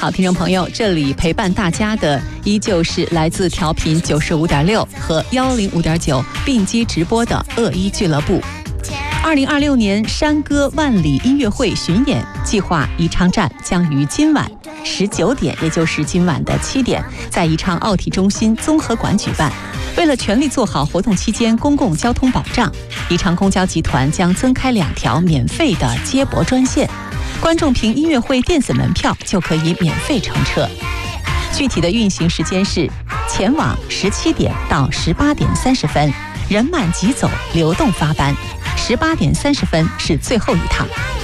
好，听众朋友，这里陪伴大家的依旧是来自调频95.6和105.9并机直播的恶一俱乐部。2026年山歌万里音乐会巡演计划宜昌站将于今晚19点，也就是今晚的7点，在宜昌奥体中心综合馆举办。为了全力做好活动期间公共交通保障，宜昌公交集团将增开2条免费的接驳专线，观众凭音乐会电子门票就可以免费乘车。具体的运行时间是前往17点到18点30分，人满即走，流动发班；18点30分是最后一趟。